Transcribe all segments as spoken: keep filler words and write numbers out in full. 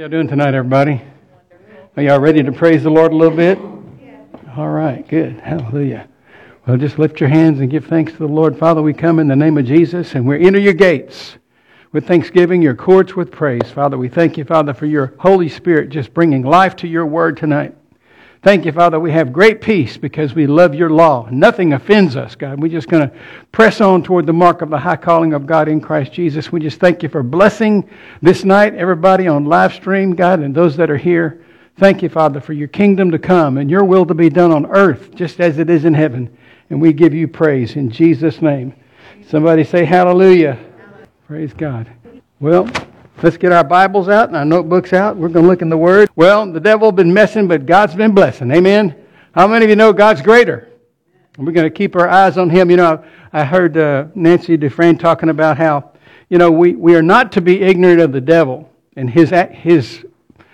y'all doing tonight, everybody? Are y'all ready to praise the Lord a little bit? All right, good. Hallelujah. Well, just lift your hands and give thanks to the Lord. Father, we come in the name of Jesus, and we enter your gates with thanksgiving, your courts with praise. Father, we thank you, Father, for your Holy Spirit just bringing life to your word tonight. Thank you, Father, we have great peace because we love your law. Nothing offends us, God. We're just going to press on toward the mark of the high calling of God in Christ Jesus. We just thank you for blessing this night, everybody on live stream, God, and those that are here. Thank you, Father, for your kingdom to come and your will to be done on earth just as it is in heaven. And we give you praise in Jesus' name. Somebody say hallelujah. Praise God. Well, let's get our Bibles out and our notebooks out. We're going to look in the Word. Well, the devil been messing, but God's been blessing. Amen. How many of you know God's greater? And we're going to keep our eyes on Him. You know, I heard uh, Nancy Dufresne talking about how, you know, we, we are not to be ignorant of the devil and his his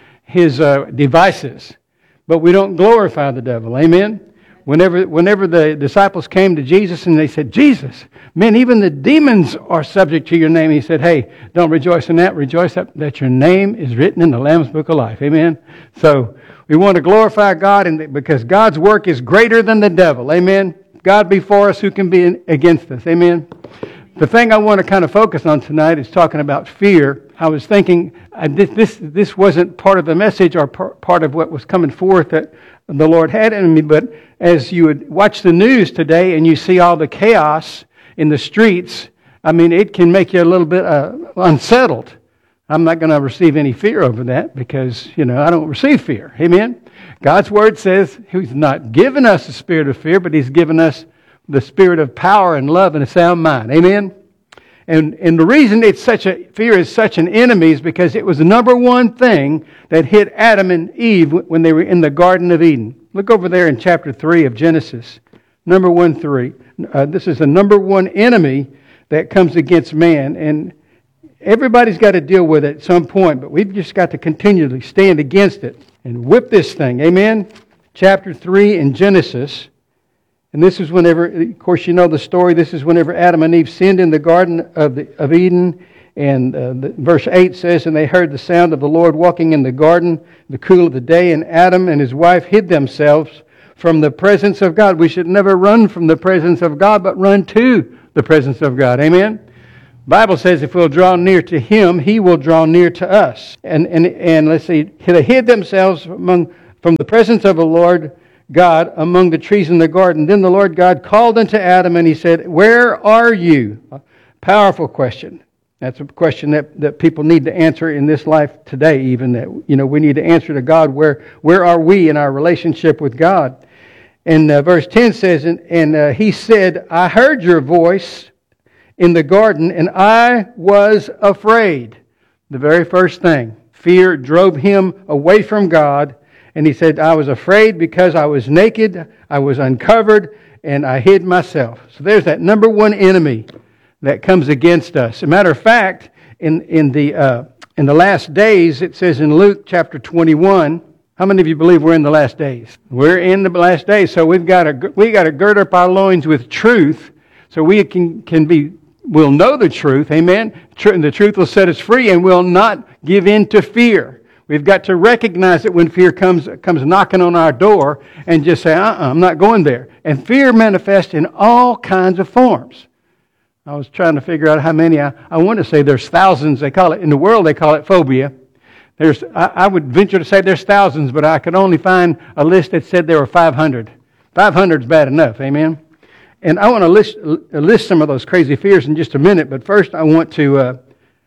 his uh, devices, but we don't glorify the devil. Amen. Whenever whenever the disciples came to Jesus and they said, Jesus, man, even the demons are subject to your name. He said, hey, don't rejoice in that. Rejoice that, that your name is written in the Lamb's Book of Life. Amen. So we want to glorify God and because God's work is greater than the devil. Amen. God be for us, who can be against us. Amen. The thing I want to kind of focus on tonight is talking about fear. I was thinking uh, this, this this wasn't part of the message or par- part of what was coming forth that the Lord had in me, but as you would watch the news today and you see all the chaos in the streets, I mean, it can make you a little bit uh, unsettled. I'm not going to receive any fear over that because, you know, I don't receive fear. Amen? God's Word says He's not given us a spirit of fear, but He's given us the spirit of power and love and a sound mind. Amen? And and the reason it's such a fear is such an enemy is because it was the number one thing that hit Adam and Eve when they were in the Garden of Eden. Look over there in chapter three of Genesis. Number one, three. Uh, this is the number one enemy that comes against man. And everybody's got to deal with it at some point, but we've just got to continually stand against it and whip this thing. Amen? Chapter three in Genesis. And this is whenever, of course, you know the story. This is whenever Adam and Eve sinned in the Garden of, the, of Eden. And uh, the, verse eight says, and they heard the sound of the Lord walking in the garden, the cool of the day, and Adam and his wife hid themselves from the presence of God. We should never run from the presence of God, but run to the presence of God. Amen? The Bible says if we'll draw near to Him, He will draw near to us. And and, and let's see, they hid themselves among, from the presence of the Lord God among the trees in the garden. Then the Lord God called unto Adam and He said, where are you? A powerful question. That's a question that, that people need to answer in this life today even. That, you know, we need to answer to God, where where are we in our relationship with God? And uh, verse ten says, and, and uh, He said, I heard your voice in the garden and I was afraid. The very first thing. Fear drove him away from God. And he said, I was afraid because I was naked, I was uncovered, and I hid myself. So there's that number one enemy that comes against us. As a matter of fact, in, in, the, uh, in the last days, it says in Luke chapter twenty-one, how many of you believe we're in the last days? We're in the last days, so we've got to, we got to gird up our loins with truth so we can, can be, we'll know the truth, amen? And the truth will set us free and we'll not give in to fear. We've got to recognize it when fear comes comes knocking on our door and just say, uh-uh, I'm not going there. And fear manifests in all kinds of forms. I was trying to figure out how many. I, I want to say there's thousands. They call it, in the world they call it phobia. There's I, I would venture to say there's thousands, but I could only find a list that said there were five hundred. five hundred is bad enough, amen? And I want to list, list some of those crazy fears in just a minute, but first I want to... Uh,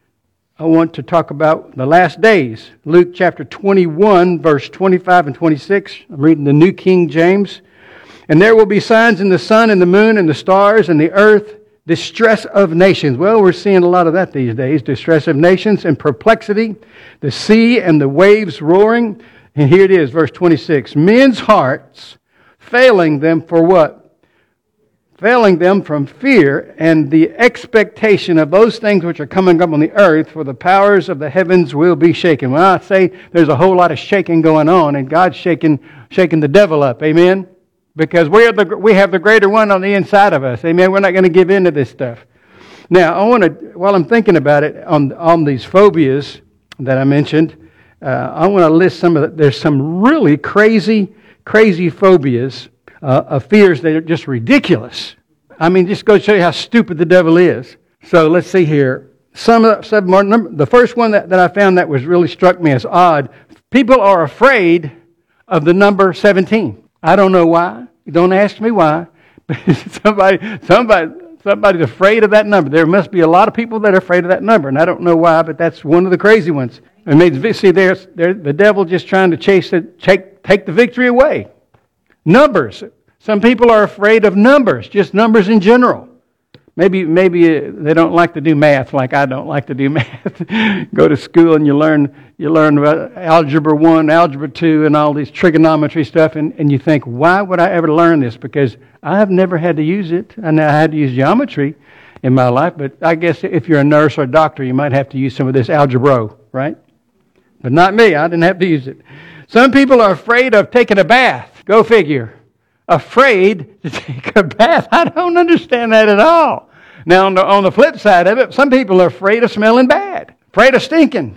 I want to talk about the last days. Luke chapter twenty-one, verse twenty-five and twenty-six. I'm reading the New King James. And there will be signs in the sun and the moon and the stars and the earth, distress of nations. Well, we're seeing a lot of that these days. Distress of nations and perplexity, the sea and the waves roaring. And here it is, verse twenty-six. Men's hearts failing them for what? Failing them from fear and the expectation of those things which are coming up on the earth, for the powers of the heavens will be shaken. Well, I say there's a whole lot of shaking going on, and God's shaking shaking the devil up. Amen? Because we are the we have the greater one on the inside of us. Amen? We're not going to give in to this stuff. Now, I want to, while I'm thinking about it, on, on these phobias that I mentioned, uh, I want to list some of the, there's some really crazy, crazy phobias uh, of fears that are just ridiculous. I mean, just go show you how stupid the devil is. So let's see here. Some of the, some more, number, the first one that, that I found that was really struck me as odd. People are afraid of the number seventeen. I don't know why. Don't ask me why. But somebody, somebody, somebody's afraid of that number. There must be a lot of people that are afraid of that number, and I don't know why, but that's one of the crazy ones. And they see, there's the devil just trying to chase it, take take the victory away. Numbers. Some people are afraid of numbers, just numbers in general. Maybe maybe they don't like to do math like I don't like to do math. Go to school and you learn you learn about algebra one, algebra two, and all these trigonometry stuff, and, and you think, why would I ever learn this? Because I have never had to use it. I know I had to use geometry in my life, but I guess if you're a nurse or a doctor, you might have to use some of this algebra, right? But not me. I didn't have to use it. Some people are afraid of taking a bath. Go figure. Afraid to take a bath. I don't understand that at all. Now, on the, on the flip side of it, some people are afraid of smelling bad, afraid of stinking.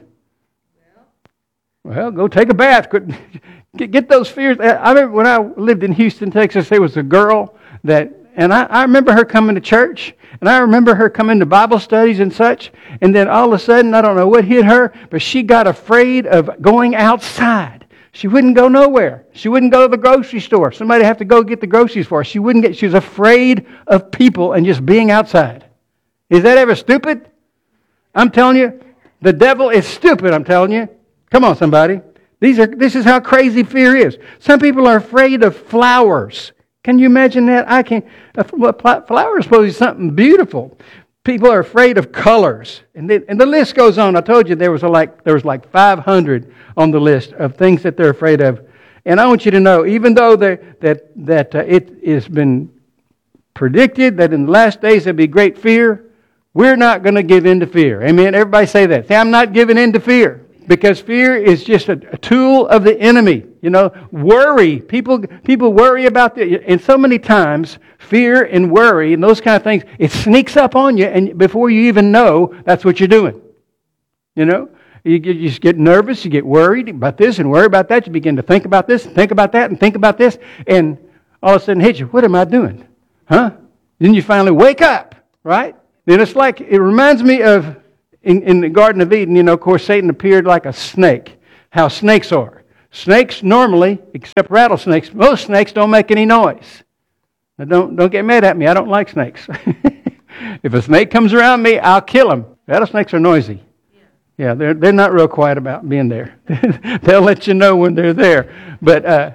Well, go take a bath. Get, get those fears. I remember when I lived in Houston, Texas, there was a girl that, and I, I remember her coming to church, and I remember her coming to Bible studies and such, and then all of a sudden, I don't know what hit her, but she got afraid of going outside. She wouldn't go nowhere. She wouldn't go to the grocery store. Somebody have to go get the groceries for her. She wouldn't get. She was afraid of people and just being outside. Is that ever stupid? I'm telling you, the devil is stupid. I'm telling you. Come on, somebody. These are. This is how crazy fear is. Some people are afraid of flowers. Can you imagine that? I can. Flowers is supposed to be something beautiful. People are afraid of colors, and the, and the list goes on. I told you there was a like there was like five hundred on the list of things that they're afraid of. And I want you to know, even though that that uh, it has been predicted that in the last days there'll be great fear, we're not going to give in to fear. Amen. Everybody say that. Say, I'm not giving in to fear, because fear is just a, a tool of the enemy. You know, worry. People people worry about the, and so many times fear and worry and those kind of things, it sneaks up on you, and before you even know, that's what you're doing. You know, you, get, you just get nervous, you get worried about this and worry about that. You begin to think about this, and think about that, and think about this, and all of a sudden hit you. What am I doing? Huh? Then you finally wake up, right? Then it's like, it reminds me of in, in the Garden of Eden. You know, of course, Satan appeared like a snake. How snakes are. Snakes normally, except rattlesnakes, most snakes don't make any noise. Now don't don't get mad at me. I don't like snakes. If a snake comes around me, I'll kill him. Rattlesnakes are noisy. Yeah, they're they're not real quiet about being there. They'll let you know when they're there. But uh,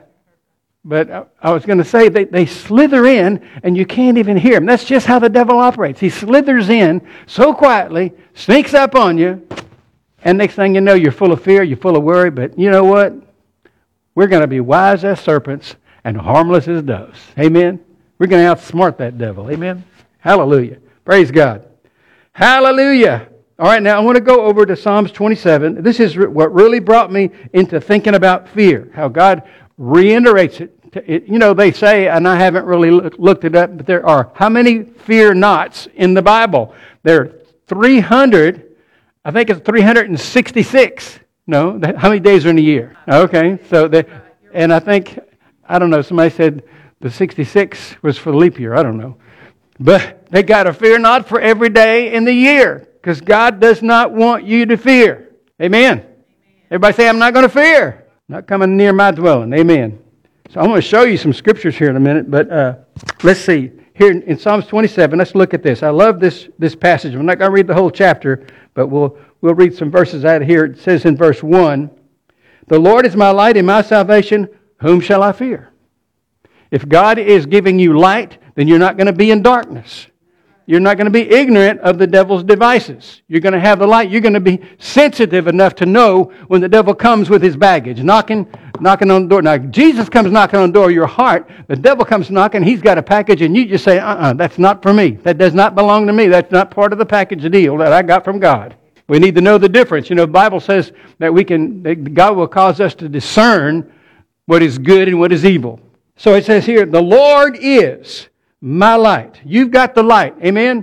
but I was going to say they they slither in and you can't even hear them. That's just how the devil operates. He slithers in so quietly, sneaks up on you, and next thing you know, you're full of fear, you're full of worry. But you know what? We're going to be wise as serpents and harmless as doves. Amen. We're going to outsmart that devil. Amen. Hallelujah. Praise God. Hallelujah. All right, now I want to go over to Psalms twenty-seven. This is what really brought me into thinking about fear, how God reiterates it. it you know, they say, and I haven't really looked it up, but there are how many fear nots in the Bible? There are three hundred, I think it's three hundred sixty-six. No, how many days are in a year? Okay, so the, and I think, I don't know, somebody said the sixty-six was for the leap year. I don't know. But they got a fear not for every day in the year, because God does not want you to fear. Amen. Amen. Everybody say, I'm not going to fear. Not coming near my dwelling. Amen. So I'm going to show you some scriptures here in a minute, but uh, let's see. Here in, in Psalms twenty-seven, let's look at this. I love this, this passage. I'm not going to read the whole chapter, but we'll we'll read some verses out of here. It says in verse one, the Lord is my light and my salvation. Whom shall I fear? If God is giving you light, then you're not going to be in darkness. You're not going to be ignorant of the devil's devices. You're going to have the light. You're going to be sensitive enough to know when the devil comes with his baggage, knocking knocking on the door. Now, Jesus comes knocking on the door of your heart. The devil comes knocking. He's got a package, and you just say, uh-uh, that's not for me. That does not belong to me. That's not part of the package deal that I got from God. We need to know the difference. You know, the Bible says that we can, that God will cause us to discern what is good and what is evil. So it says here, the Lord is my light. You've got the light. Amen?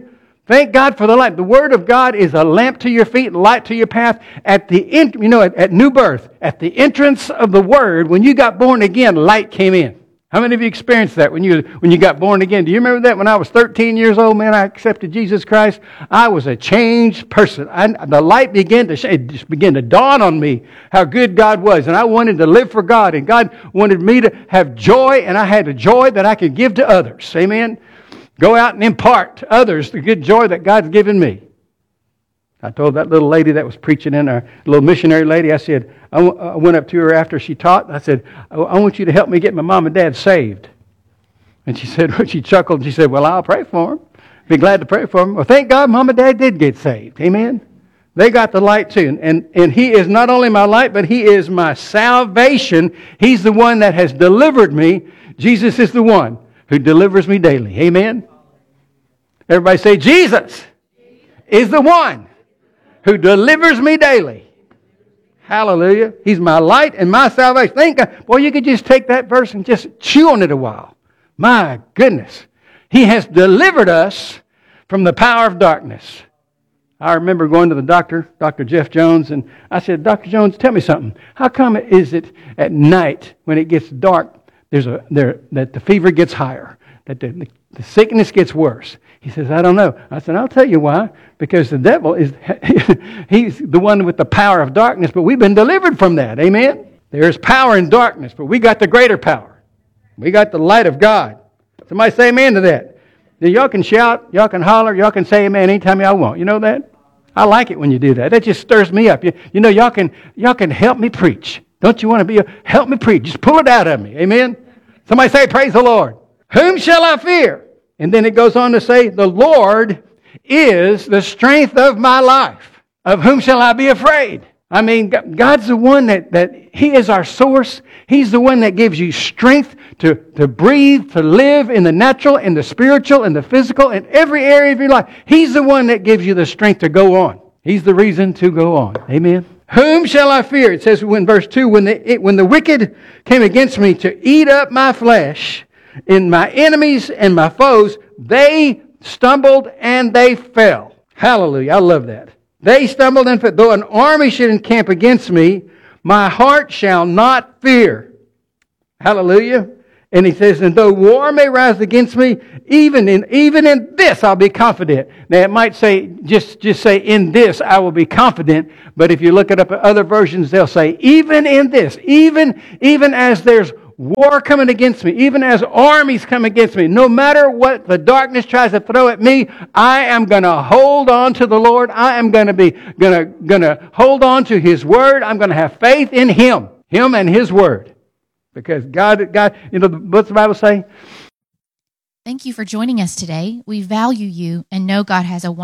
Thank God for the light. The Word of God is a lamp to your feet, light to your path. At the in, you know, at, at new birth, at the entrance of the Word, when you got born again, light came in. How many of you experienced that when you when you got born again? Do you remember that when I was thirteen years old, man, I accepted Jesus Christ? I was a changed person. I, the light began to it just began to dawn on me how good God was, and I wanted to live for God, and God wanted me to have joy, and I had a joy that I could give to others. Amen. Go out and impart to others the good joy that God's given me. I told that little lady that was preaching in our little missionary lady, I said, I, w- I went up to her after she taught, I said, I, I want you to help me get my mom and dad saved. And she said, well, she chuckled, and she said, well, I'll pray for them. Be glad to pray for them. Well, thank God mom and dad did get saved. Amen. They got the light too. And, and, and He is not only my light, but He is my salvation. He's the one that has delivered me. Jesus is the one who delivers me daily. Amen. Everybody say, Jesus is the one who delivers me daily. Hallelujah. He's my light and my salvation. Thank God. Boy, you could just take that verse and just chew on it a while. My goodness. He has delivered us from the power of darkness. I remember going to the doctor, Doctor Jeff Jones, and I said, Doctor Jones, tell me something. How come is it at night when it gets dark, there's a there that the fever gets higher, that the, the, the sickness gets worse? He says, I don't know. I said, I'll tell you why. Because the devil is, he's the one with the power of darkness, but we've been delivered from that. Amen? There's power in darkness, but we got the greater power. We got the light of God. Somebody say amen to that. Now, y'all can shout, y'all can holler, y'all can say amen anytime y'all want. You know that? I like it when you do that. That just stirs me up. You, you know, y'all can y'all can help me preach. Don't you want to be a, help me preach? Just pull it out of me. Amen? Somebody say, praise the Lord. Whom shall I fear? And then it goes on to say, the Lord is the strength of my life. Of whom shall I be afraid? I mean, God's the one that, that He is our source. He's the one that gives you strength to, to breathe, to live in the natural, in the spiritual, in the physical, in every area of your life. He's the one that gives you the strength to go on. He's the reason to go on. Amen. Whom shall I fear? It says in verse two, when the, it, when the wicked came against me to eat up my flesh, in my enemies and my foes, they stumbled and they fell. Hallelujah. I love that. They stumbled and fell. Though an army should encamp against me, my heart shall not fear. Hallelujah. And he says, and though war may rise against me, even in even in this I'll be confident. Now it might say, just, just say, in this I will be confident. But if you look it up at other versions, they'll say, even in this, even, even as there's war coming against me, even as armies come against me, no matter what the darkness tries to throw at me, I am going to hold on to the Lord. I am going to be going to going to hold on to His Word. I'm going to have faith in Him, Him and His Word, because God, God, you know, what's the Bible say? Thank you for joining us today. We value you and know God has a